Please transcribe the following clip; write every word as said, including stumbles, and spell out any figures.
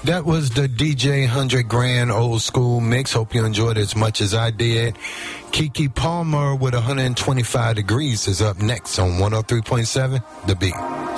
That was the D J one hundred Grand Old School Mix. Hope you enjoyed it as much as I did. Keke Palmer with one hundred twenty-five Degrees is up next on one oh three point seven The Beat.